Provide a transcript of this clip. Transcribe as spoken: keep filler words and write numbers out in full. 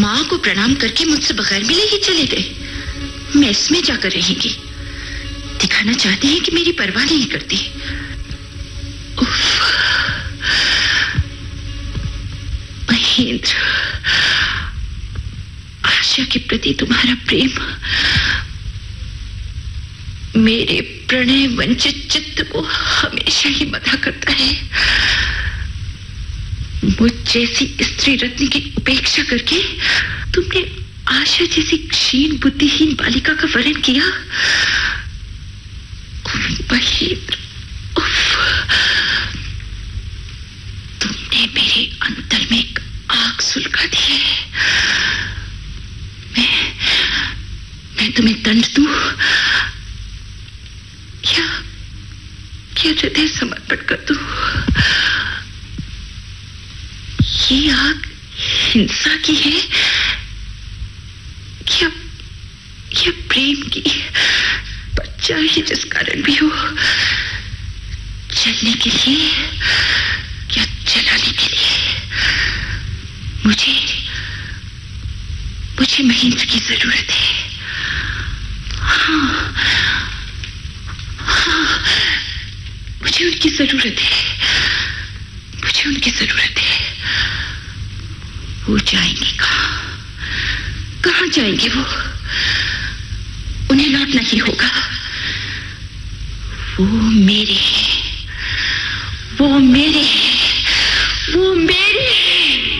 माँ को प्रणाम करके मुझसे बगैर मिले ही चले गए। मैं इसमें जाकर रहेंगी। दिखाना चाहती है कि मेरी परवाह नहीं करती। उफ। महेंद्र, आशा के प्रति तुम्हारा प्रेम मेरे प्रणय वंचित चित्त को हमेशा ही मथा करता है। मुझ जैसी स्त्री रत्न की उपेक्षा करके तुमने आशा जैसी क्षीण बुद्धिहीन बालिका का वरण किया। महेंद्र, तुमने मेरे अंतर में एक आग सुलगा दी है। मैं मैं तुम्हें दंड दूं क्या क्या हृदय समर्पण कर दूं? ये आग हिंसा की है क्या क्या प्रेम की? बच्चा ही जिस कारण भी हो, चलने के लिए क्या चलाने के लिए मुझे मुझे महेंद्र की जरूरत है। हाँ हाँ, मुझे उनकी जरूरत है। मुझे उनकी जरूरत है। वो जाएंगे कहाँ? कहाँ जाएंगे वो? उन्हें लौटना ही होगा। वो मेरे हैं, वो मेरे हैं।